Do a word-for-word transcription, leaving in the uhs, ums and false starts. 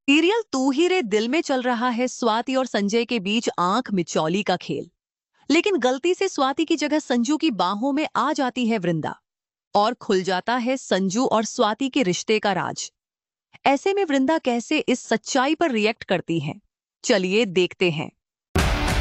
Serial तू ही रे दिल में चल रहा है स्वाति और संजय के बीच आंख मिचौली का खेल। लेकिन गलती से स्वाति की जगह संजू की बाहों में आ जाती है वृंदा और खुल जाता है संजू और स्वाति के रिश्ते का राज। ऐसे में वृंदा कैसे इस सच्चाई पर रिएक्ट करती है, चलिए देखते हैं।